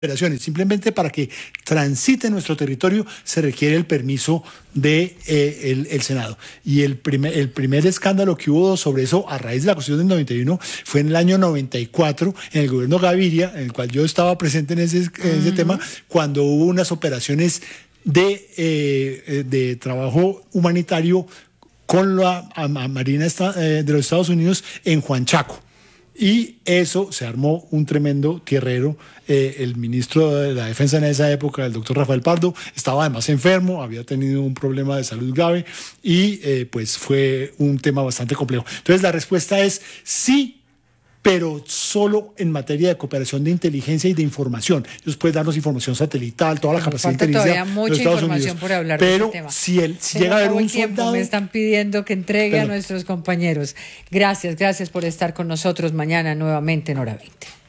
operaciones. Simplemente para que transite nuestro territorio se requiere el permiso de el Senado. Y el primer escándalo que hubo sobre eso a raíz de la Constitución del 91 fue en el año 94 en el gobierno Gaviria, en el cual yo estaba presente en ese tema, cuando hubo unas operaciones de trabajo humanitario con la Marina de los Estados Unidos en Huanchaco. Y eso se armó un tremendo tierrero. El ministro de la Defensa en esa época, el doctor Rafael Pardo, estaba además enfermo, había tenido un problema de salud grave y pues fue un tema bastante complejo. Entonces la respuesta es sí, pero solo en materia de cooperación de inteligencia y de información. Ellos pueden darnos información satelital, toda la capacidad de inteligencia de los Estados Unidos. Por hablar pero de ese tema. Si llega a haber un soldado... Me están pidiendo que entregue a nuestros compañeros. Gracias por estar con nosotros mañana nuevamente en Hora 20.